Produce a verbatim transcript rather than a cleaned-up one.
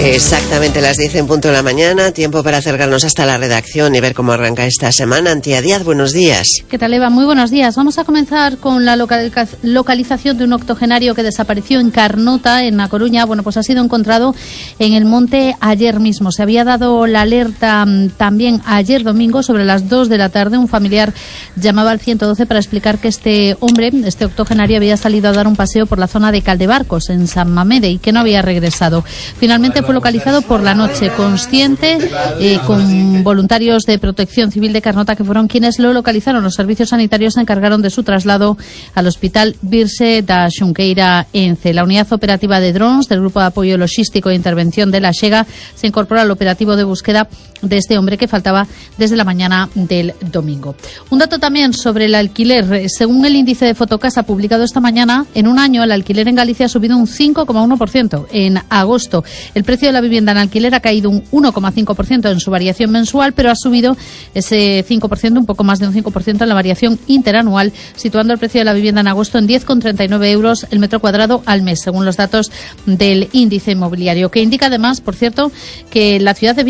Exactamente las diez en punto de la mañana, tiempo para acercarnos hasta la redacción y ver cómo arranca esta semana. Antía Díaz, buenos días. ¿Qué tal, Eva? Muy buenos días. Vamos a comenzar con la localiza- localización de un octogenario que desapareció en Carnota, en A Coruña. Bueno, pues ha sido encontrado en el monte ayer mismo. Se había dado la alerta mmm, también ayer domingo sobre las dos de la tarde. Un familiar llamaba al ciento doce para explicar que este hombre, este octogenario, había salido a dar un paseo por la zona de Caldebarcos, en San Mamede, y que no había regresado. Finalmente fue localizado por la noche, consciente, eh, con voluntarios de Protección Civil de Carnota, que fueron quienes lo localizaron. Los servicios sanitarios se encargaron de su traslado al Hospital Virse da Xunqueira Ence. La unidad operativa de drones del Grupo de Apoyo Logístico e Intervención de la Xega se incorpora al operativo de búsqueda de este hombre que faltaba desde la mañana del domingo. Un dato también sobre el alquiler. Según el índice de Fotocasa publicado esta mañana, en un año el alquiler en Galicia ha subido un cinco coma uno por ciento. En agosto, el precio de la vivienda en alquiler ha caído un uno coma cinco por ciento en su variación mensual, pero ha subido ese cinco por ciento, un poco más de un cinco por ciento en la variación interanual, situando el precio de la vivienda en agosto en diez coma treinta y nueve euros el metro cuadrado al mes, según los datos del índice inmobiliario, que indica además, por cierto, que la ciudad de